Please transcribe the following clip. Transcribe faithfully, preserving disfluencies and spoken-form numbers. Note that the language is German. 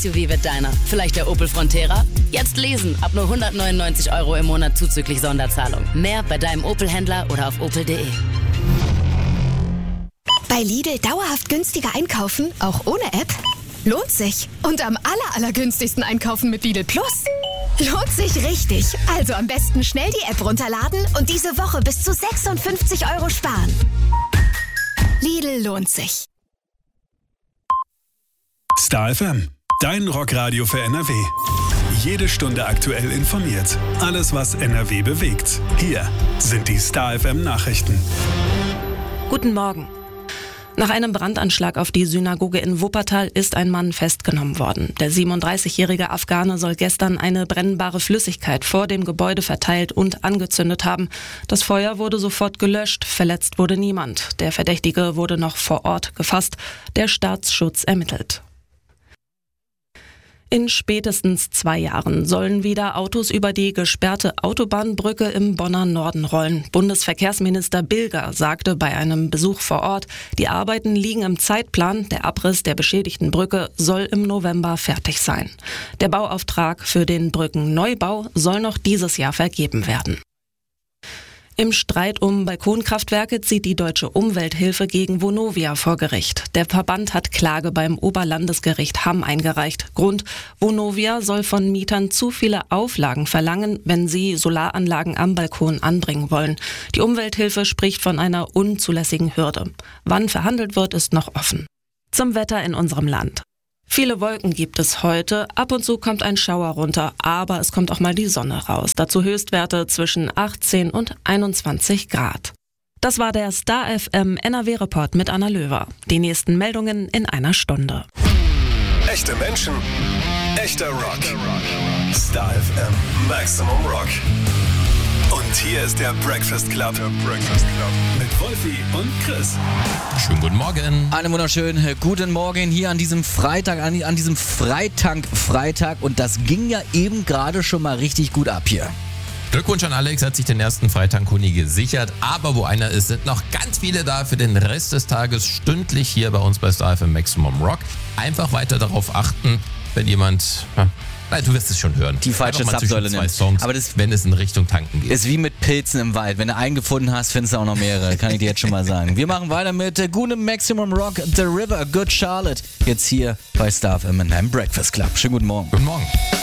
S U V wird deiner. Vielleicht der Opel Frontera? Jetzt lesen, ab nur hundertneunundneunzig Euro im Monat zuzüglich Sonderzahlung. Mehr bei deinem Opel-Händler oder auf opel punkt de. Bei Lidl dauerhaft günstiger einkaufen, auch ohne App? Lohnt sich. Und am aller, allergünstigsten einkaufen mit Lidl Plus? Lohnt sich richtig. Also am besten schnell die App runterladen und diese Woche bis zu sechsundfünfzig Euro sparen. Lidl lohnt sich. Star F M, dein Rockradio für N R W. Jede Stunde aktuell informiert. Alles, was N R W bewegt. Hier sind die Star F M Nachrichten. Guten Morgen. Nach einem Brandanschlag auf die Synagoge in Wuppertal ist ein Mann festgenommen worden. Der siebenunddreißigjährige Afghane soll gestern eine brennbare Flüssigkeit vor dem Gebäude verteilt und angezündet haben. Das Feuer wurde sofort gelöscht, verletzt wurde niemand. Der Verdächtige wurde noch vor Ort gefasst. Der Staatsschutz ermittelt. In spätestens zwei Jahren sollen wieder Autos über die gesperrte Autobahnbrücke im Bonner Norden rollen. Bundesverkehrsminister Bilger sagte bei einem Besuch vor Ort, die Arbeiten liegen im Zeitplan. Der Abriss der beschädigten Brücke soll im November fertig sein. Der Bauauftrag für den Brückenneubau soll noch dieses Jahr vergeben werden. Im Streit um Balkonkraftwerke zieht die Deutsche Umwelthilfe gegen Vonovia vor Gericht. Der Verband hat Klage beim Oberlandesgericht Hamm eingereicht. Grund: Vonovia soll von Mietern zu viele Auflagen verlangen, wenn sie Solaranlagen am Balkon anbringen wollen. Die Umwelthilfe spricht von einer unzulässigen Hürde. Wann verhandelt wird, ist noch offen. Zum Wetter in unserem Land. Viele Wolken gibt es heute, ab und zu kommt ein Schauer runter, aber es kommt auch mal die Sonne raus. Dazu Höchstwerte zwischen achtzehn und einundzwanzig Grad. Das war der Star F M N R W-Report mit Anna Löwer. Die nächsten Meldungen in einer Stunde. Echte Menschen, echter Rock. Star F M Maximum Rock. Und hier ist der Breakfast Club. Der Breakfast Club. Mit Wolfi und Chris. Schönen guten Morgen. Einen wunderschönen guten Morgen hier an diesem Freitag, an, an diesem Freitag-Freitag. Und das ging ja eben gerade schon mal richtig gut ab hier. Glückwunsch an Alex, hat sich den ersten Freitag-Huni gesichert. Aber wo einer ist, sind noch ganz viele da für den Rest des Tages stündlich hier bei uns bei Star F M Maximum Rock. Einfach weiter darauf achten, wenn jemand... Ja, nein, du wirst es schon hören. Die falsche Zapfsäule nimmt. Songs, aber das, wenn es in Richtung Tanken geht. Ist wie mit Pilzen im Wald. Wenn du einen gefunden hast, findest du auch noch mehrere. Kann ich dir jetzt schon mal sagen. Wir machen weiter mit äh, gutem Maximum Rock, The River, Good Charlotte. Jetzt hier bei Star F M in deinem Breakfast Club. Schönen guten Morgen. Guten Morgen.